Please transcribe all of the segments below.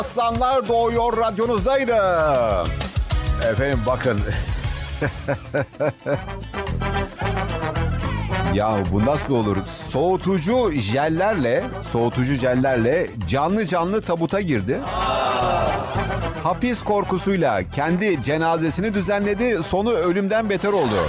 Aslanlar doğuyor radyonuzdaydı. Efendim bakın. Ya bu nasıl olur? Soğutucu jellerle canlı tabuta girdi. Hapis korkusuyla kendi cenazesini düzenledi. Sonu ölümden beter oldu.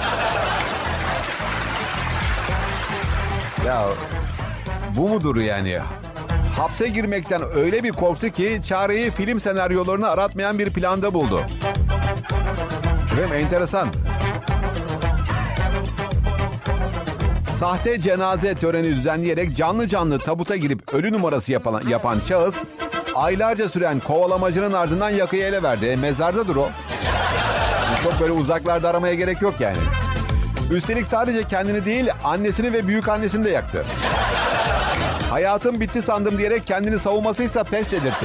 Ya bu mudur yani? Hapse girmekten öyle bir korktu ki çareyi film senaryolarını aratmayan bir planda buldu. Ve enteresan. Sahte cenaze töreni düzenleyerek canlı tabuta girip ölü numarası yapan şahıs aylarca süren kovalamacının ardından yakayı ele verdi. Mezardadır o. Çok böyle uzaklarda aramaya gerek yok yani. Üstelik sadece kendini değil, annesini ve büyük annesini de yaktı. Hayatım bitti sandım diyerek kendini savunmasıysa pes dedirtti.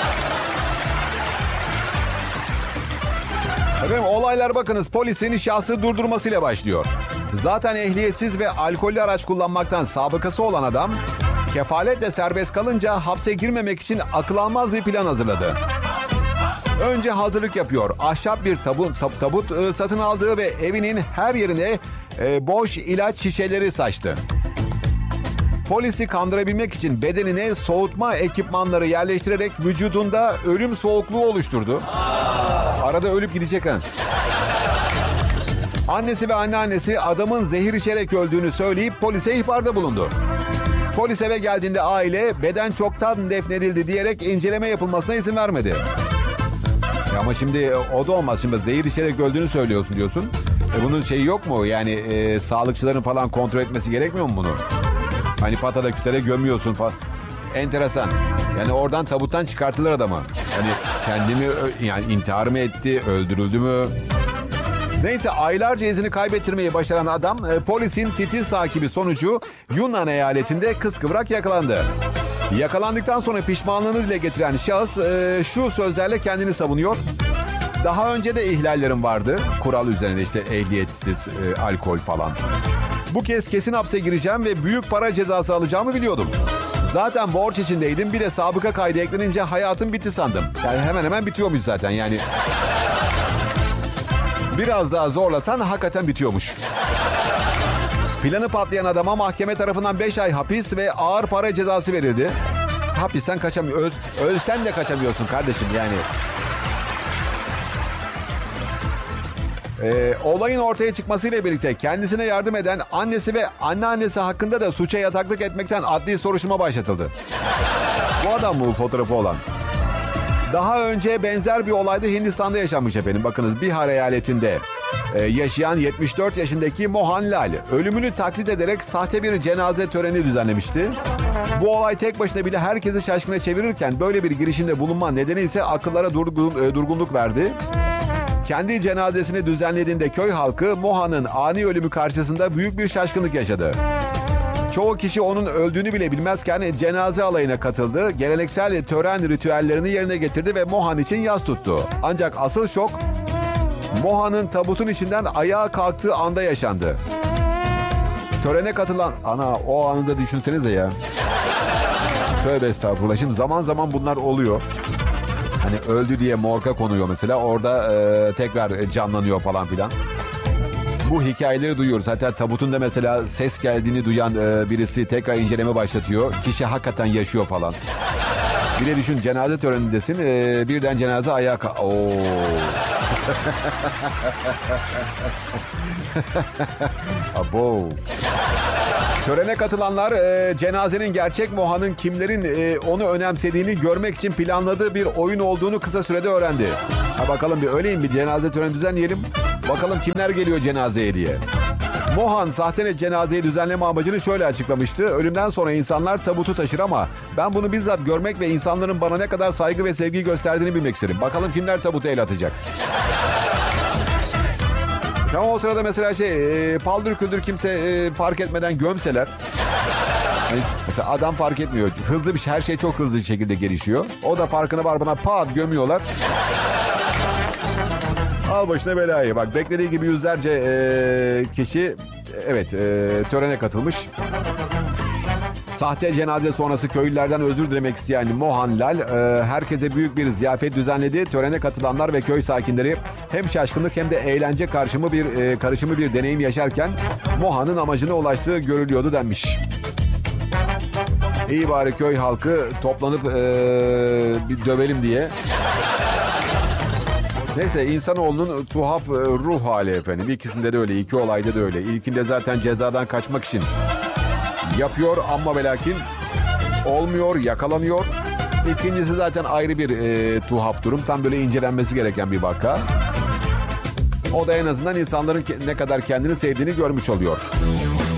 Efendim olaylar bakınız polisin şahsı durdurmasıyla başlıyor. Zaten ehliyetsiz ve alkollü araç kullanmaktan sabıkası olan adam kefaletle serbest kalınca hapse girmemek için akıl almaz bir plan hazırladı. Önce hazırlık yapıyor. Ahşap bir tabut satın aldığı ve evinin her yerine boş ilaç şişeleri saçtı. Polisi kandırabilmek için bedenine soğutma ekipmanları yerleştirerek vücudunda ölüm soğukluğu oluşturdu. Arada ölüp gidecek ha. Annesi ve anneannesi adamın zehir içerek öldüğünü söyleyip polise ihbarda bulundu. Polis eve geldiğinde aile beden çoktan defnedildi diyerek inceleme yapılmasına izin vermedi. Ya ama şimdi o da olmaz. Şimdi zehir içerek öldüğünü söylüyorsun diyorsun. Bunun şeyi yok mu? Yani sağlıkçıların falan kontrol etmesi gerekmiyor mu bunu? Hani patada kütere gömüyorsun falan. Enteresan. Yani oradan tabuttan çıkartılır adamı. Hani kendimi yani intihar mı etti, öldürüldü mü? Neyse aylarca izini kaybettirmeyi başaran adam polisin titiz takibi sonucu Yunan eyaletinde kıskıvrak yakalandı. Yakalandıktan sonra pişmanlığını dile getiren şahıs şu sözlerle kendini savunuyor. Daha önce de ihlallerim vardı. Kural üzerinde işte ehliyetsiz, alkol falan. Bu kez kesin hapse gireceğim ve büyük para cezası alacağımı biliyordum. Zaten borç içindeydim. Bir de sabıka kaydı eklenince hayatım bitti sandım. Yani hemen bitiyormuş zaten yani. Biraz daha zorlasan hakikaten bitiyormuş. Planı patlayan adama mahkeme tarafından 5 ay hapis ve ağır para cezası verildi. Hapisten kaçamıyor. Ölsen de kaçamıyorsun kardeşim yani. Olayın ortaya çıkmasıyla birlikte kendisine yardım eden annesi ve anneannesi hakkında da suça yataklık etmekten adli soruşturma başlatıldı. Bu adam bu fotoğrafı olan. Daha önce benzer bir olayda Hindistan'da yaşanmış efendim. Bakınız Bihar eyaletinde yaşayan 74 yaşındaki Mohan Lal ölümünü taklit ederek sahte bir cenaze töreni düzenlemişti. Bu olay tek başına bile herkesi şaşkına çevirirken böyle bir girişimde bulunma nedeni ise akıllara durgunluk verdi. Kendi cenazesini düzenlediğinde köy halkı Mohan'ın ani ölümü karşısında büyük bir şaşkınlık yaşadı. Çoğu kişi onun öldüğünü bile bilmezken cenaze alayına katıldı, geleneksel tören ritüellerini yerine getirdi ve Mohan için yas tuttu. Ancak asıl şok Mohan'ın tabutun içinden ayağa kalktığı anda yaşandı. Törene katılan... o anı da düşünsenize ya. Tövbe estağfurullah. Şimdi zaman zaman bunlar oluyor. Hani öldü diye morga konuyor mesela. Orada tekrar canlanıyor falan filan. Bu hikayeleri duyuyoruz. Hatta tabutunda mesela ses geldiğini duyan birisi tekrar inceleme başlatıyor. Kişi hakikaten yaşıyor falan. Bir de düşün cenaze törenindesin. Birden cenaze ayağa Oo. Abo. Törene katılanlar cenazenin gerçek Mohan'ın kimlerin onu önemsediğini görmek için planladığı bir oyun olduğunu kısa sürede öğrendi. Bakalım bir öyleyim bir cenaze töreni düzenleyelim. Bakalım kimler geliyor cenazeye diye. Mohan sahte cenazeyi düzenleme amacını şöyle açıklamıştı. Ölümden sonra insanlar tabutu taşır ama ben bunu bizzat görmek ve insanların bana ne kadar saygı ve sevgi gösterdiğini bilmek isterim. Bakalım kimler tabutu el atacak. Ama o sırada mesela paldır küldür kimse fark etmeden gömseler. Yani mesela adam fark etmiyor. Hızlı her şey çok hızlı bir şekilde gelişiyor. O da farkına var bana pat gömüyorlar. Al başına belayı. Bak beklediği gibi yüzlerce kişi törene katılmış. Sahte cenaze sonrası köylülerden özür dilemek isteyen Mohan Lal herkese büyük bir ziyafet düzenledi. Törene katılanlar ve köy sakinleri hem şaşkınlık hem de eğlence karışımı bir deneyim yaşarken Mohan'ın amacına ulaştığı görülüyordu denmiş. İyi bari köy halkı toplanıp bir dövelim diye. Neyse, insanoğlunun tuhaf ruh hali efendim. İkisinde de öyle, iki olayda da öyle. İlkinde zaten cezadan kaçmak için yapıyor ama ve lakin olmuyor, yakalanıyor. İkincisi zaten ayrı bir tuhaf durum. Tam böyle incelenmesi gereken bir vaka. O da en azından insanların ne kadar kendini sevdiğini görmüş oluyor.